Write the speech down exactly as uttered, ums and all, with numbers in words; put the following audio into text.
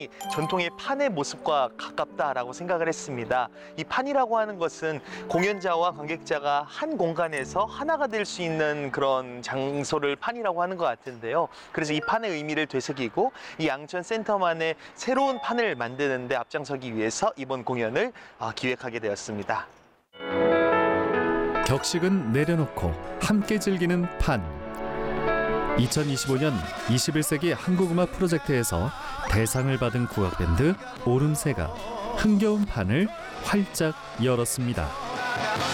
전통의 판의 모습과 가깝다라고 생각을 했습니다. 이 판이라고 하는 것은 공연자와 관객자가 한 공간에서 하나가 될 수 있는 그런 장소를 판이라고 하는 것 같은데요. 그래서 이 판의 의미를 되새기고 이 양천 센터만의 새로운 판을 만드는 데 앞장서기 위해서 이번 공연을 기획하게 되었습니다. 격식은 내려놓고 함께 즐기는 판. 이천이십오 년 이십일 세기 한국음악 프로젝트에서 대상을 받은 국악밴드 오름세가 흥겨운 판을 활짝 열었습니다.